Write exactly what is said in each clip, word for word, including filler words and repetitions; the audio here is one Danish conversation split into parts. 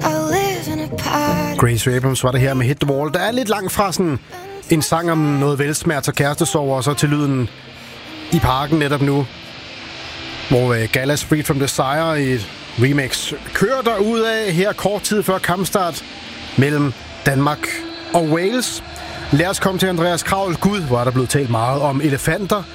Gracie Abrams var det her med Hit the Wall. Der er lidt langt fra sådan en sang om noget velsmert og kærestesorg, og så til lyden i parken netop nu, hvor uh, Gallas Freed from Desire i et remix kører derudad her kort tid før kampstart mellem Danmark og Wales. Lad os komme til Andreas Kraul. Gud, hvor er der blevet talt meget om elefanter,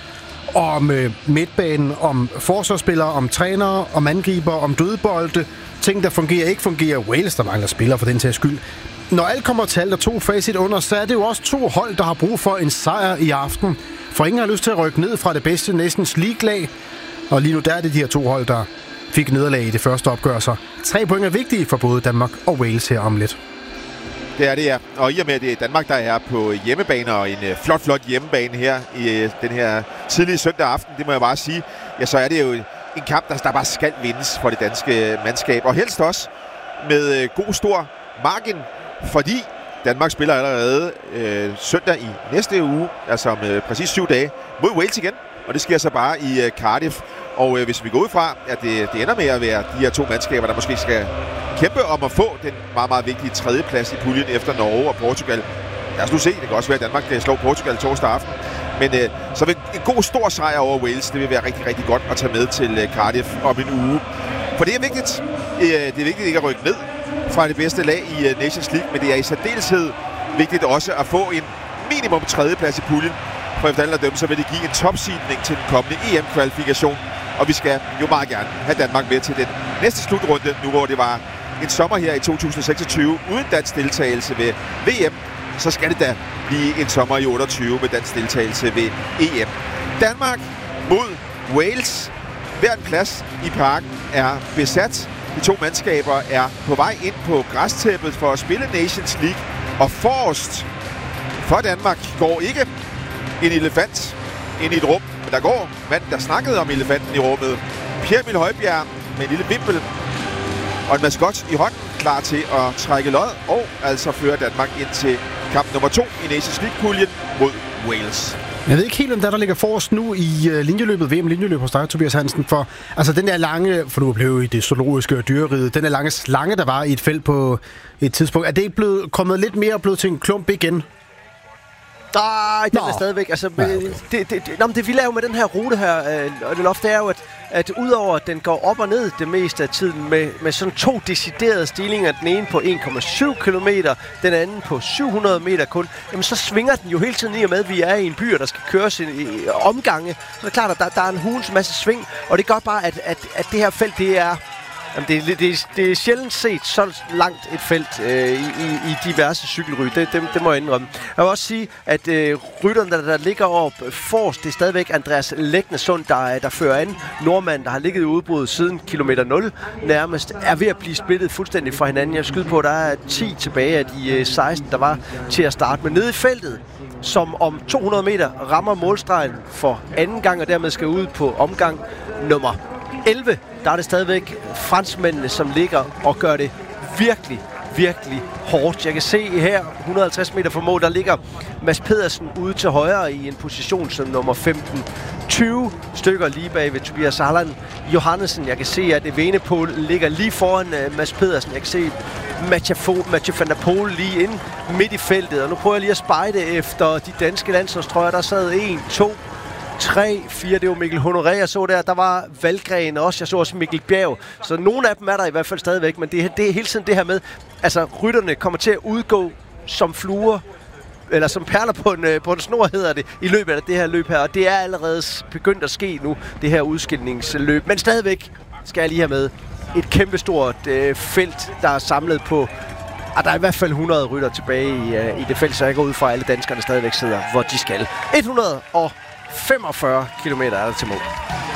om øh, midtbanen, om forsvarsspillere, om trænere, om angriber, om dødbolde. Ting, der fungerer, ikke fungerer. Wales, der mangler spillere for den til skyld. Når alt kommer til alt og to facit under, så er det jo også to hold, der har brug for en sejr i aften. For ingen har lyst til at rykke ned fra det bedste Nations League-lag. Og lige nu der er det de her to hold, der fik nederlag i det første opgør. Så tre point er vigtige for både Danmark og Wales her om lidt. Det er det, ja. Og i og med, at det er Danmark, der er på hjemmebane, og en uh, flot, flot hjemmebane her i uh, den her tidlige søndag aften, det må jeg bare sige, ja, så er det jo en kamp, der, der bare skal vindes for det danske mandskab. Og helst også med uh, god, stor margin, fordi Danmark spiller allerede uh, søndag i næste uge, altså om uh, præcis syv dage, mod Wales igen. Og det sker så bare i uh, Cardiff. Og øh, hvis vi går ud fra, at det, det ender med at være de her to mandskaber, der måske skal kæmpe om at få den meget, meget vigtige tredjeplads i puljen efter Norge og Portugal. Lad os nu se, det kan også være, at Danmark slår Portugal torsdag aften. Men øh, så vil en god stor sejr over Wales, det vil være rigtig, rigtig godt at tage med til øh, Cardiff om en uge. For det er vigtigt. Øh, det er vigtigt ikke at rykke ned fra det bedste lag i øh, Nations League, men det er i særdeleshed vigtigt også at få en minimum tredjeplads i puljen. For efter alle af dem, så vil det give en topseedning til den kommende E M-kvalifikation. Og vi skal jo meget gerne have Danmark med til den næste slutrunde, nu hvor det var en sommer her i to tusind seksogtyve uden dansk deltagelse ved V M. Så skal det da blive en sommer i otteogtyve med dansk deltagelse ved E M. Danmark mod Wales. Hver en plads i parken er besat. De to mandskaber er på vej ind på græstæppet for at spille Nations League. Og forrest for Danmark går ikke en elefant ind i et rum. Men der går manden, der snakkede om elefanten i rummet. Pierre Emil Højbjerg med en lille vimpel og en maskot i hånden, klar til at trække lod og altså føre Danmark ind til kamp nummer to i Nations League-puljen mod Wales. Jeg ved ikke helt, om der, der ligger forrest nu i uh, linjeløbet, V M-linjeløb hos dig, Tobias Hansen, for altså den der lange, for nu blev i det zoologiske og dyreriget, den der lange slange, der var i et felt på et tidspunkt, er det ikke blevet kommet lidt mere blevet til en klump igen? Nej, den Nå. er stadigvæk. Altså, ja, okay. det, det, det, nå, det vilde er jo med den her rute her, øh, og det loft, det er jo, at, at udover at den går op og ned det meste af tiden med, med sådan to deciderede stigninger, den ene på en komma syv kilometer, den anden på syv hundrede meter kun, jamen så svinger den jo hele tiden i og med, at vi er i en by, og der skal køres i, i omgange. Så det er klart, at der, der er en hulens masse sving, og det gør bare, at, at, at det her felt, det er... Jamen, det, er, det, er, det er sjældent set så langt et felt øh, i, i diverse cykelryg. Det, det, det må jeg indrømme. Jeg vil også sige, at øh, rytterne, der, der ligger op forrest, det er stadigvæk Andreas Lægnesund, der, der fører an. Nordmanden, der har ligget i udbrud siden kilometer nul, nærmest er ved at blive splittet fuldstændig fra hinanden. Jeg skyder på, at der er ti tilbage af de øh, seksten, der var til at starte. Men nede i feltet, som om to hundrede meter rammer målstregen for anden gang, og dermed skal ud på omgang nummer elleve, der er det stadigvæk franskmændene, som ligger og gør det virkelig, virkelig hårdt. Jeg kan se her, et hundrede og halvtreds meter fra mål, der ligger Mads Pedersen ude til højre i en position som nummer femten. tyve stykker lige bag ved Tobias Allan Johannesen. Jeg kan se, at Evenepoel ligger lige foran uh, Mads Pedersen. Jeg kan se Mathieu van der Poel lige inde midt i feltet. Og nu prøver jeg lige at spejde efter de danske landsholdstrøjer. Der sad en, to, tre, fire, det var Mikkel Honoré, jeg så der. Der var Valgren også, jeg så også Mikkel Bjerg. Så nogle af dem er der i hvert fald stadigvæk, men det, det er hele tiden det her med, altså rytterne kommer til at udgå som fluer, eller som perler på en, på en snor, hedder det, i løbet af det her løb her. Og det er allerede begyndt at ske nu, det her udskillingsløb. Men stadigvæk skal jeg lige have med et kæmpestort øh, felt, der er samlet på. Og der er i hvert fald hundrede rytter tilbage i, uh, i det felt, så jeg går ud fra, at alle danskerne stadigvæk sidder, hvor de skal. et hundrede og femogfyrre kilometer er der til mål.